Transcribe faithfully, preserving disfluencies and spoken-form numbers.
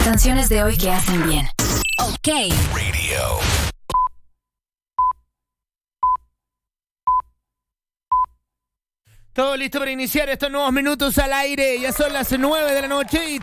Canciones de hoy que hacen bien. Ok. Radio. Todo listo para iniciar estos nuevos minutos al aire. Ya son las nueve de la noche y